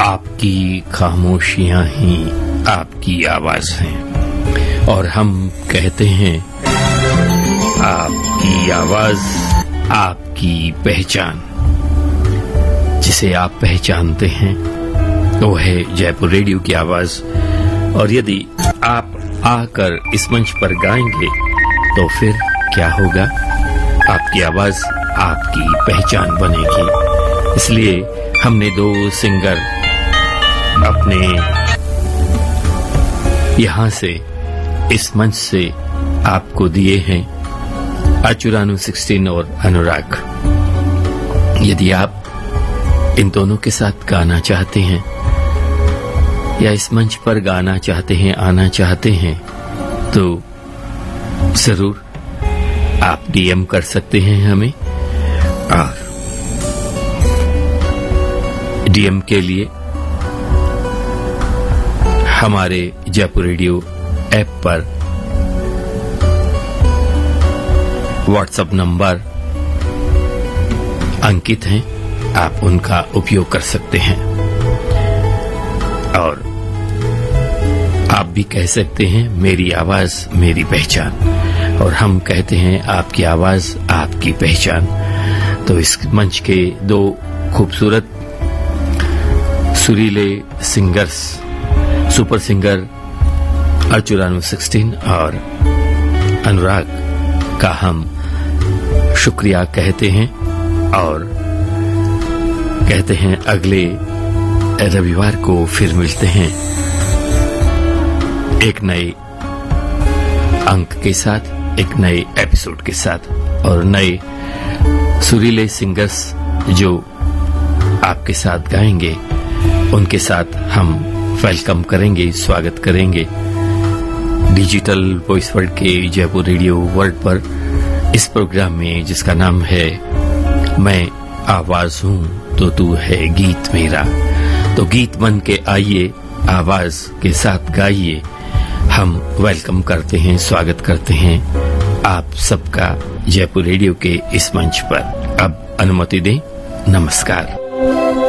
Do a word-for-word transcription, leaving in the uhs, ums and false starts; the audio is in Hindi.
आपकी खामोशियां ही आपकी आवाज हैं और हम कहते हैं आपकी आवाज आपकी पहचान। जिसे आप पहचानते हैं वो है जयपुर रेडियो की आवाज, और यदि आप आकर इस मंच पर गाएंगे तो फिर क्या होगा? आपकी आवाज आपकी पहचान बनेगी। इसलिए हमने दो सिंगर अपने यहां से इस मंच से आपको दिए हैं, अचुरानु सिक्सटीन और अनुराग। यदि आप इन दोनों के साथ गाना चाहते हैं या इस मंच पर गाना चाहते हैं, आना चाहते हैं, तो जरूर आप डीएम कर सकते हैं हमें। और डीएम के लिए हमारे जयपुर रेडियो ऐप पर व्हाट्सएप नंबर अंकित हैं, आप उनका उपयोग कर सकते हैं। और आप भी कह सकते हैं मेरी आवाज मेरी पहचान, और हम कहते हैं आपकी आवाज आपकी पहचान। तो इस मंच के दो खूबसूरत सुरीले सिंगर्स, सुपर सिंगर अचुरानु सिक्सटीन और अनुराग का हम शुक्रिया कहते हैं, और कहते हैं अगले रविवार को फिर मिलते हैं एक नए अंक के साथ, एक नए एपिसोड के साथ, और नए सुरीले सिंगर्स जो आपके साथ गाएंगे उनके साथ हम वेलकम करेंगे, स्वागत करेंगे डिजिटल वॉइस वर्ल्ड के जयपुर रेडियो वर्ल्ड पर, इस प्रोग्राम में जिसका नाम है मैं आवाज हूं तो तू है गीत मेरा। तो गीत बन के आइए, आवाज के साथ गाइए। हम वेलकम करते हैं, स्वागत करते हैं आप सबका जयपुर रेडियो के इस मंच पर। अब अनुमति दें, नमस्कार।